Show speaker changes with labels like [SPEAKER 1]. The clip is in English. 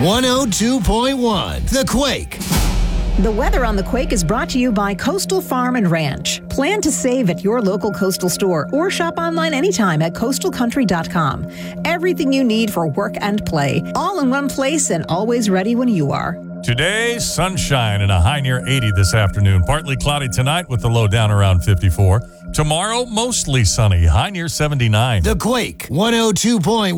[SPEAKER 1] 102.1 The Quake.
[SPEAKER 2] The weather on The Quake is brought to you by Coastal Farm and Ranch. Plan to save at your local Coastal store or shop online anytime at coastalcountry.com. Everything you need for work and play, all in one place and always ready when you are.
[SPEAKER 3] Today, sunshine and a high near 80 this afternoon. Partly cloudy tonight with the low down around 54. Tomorrow, mostly sunny, high near 79.
[SPEAKER 1] The Quake 102.1.